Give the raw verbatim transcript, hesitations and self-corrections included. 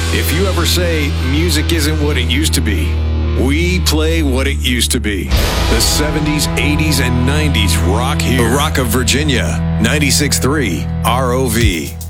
If you ever say music isn't what it used to be, we play what it used to be. The seventies, eighties, and nineties rock here. The Rock of Virginia, ninety-six point three R O V.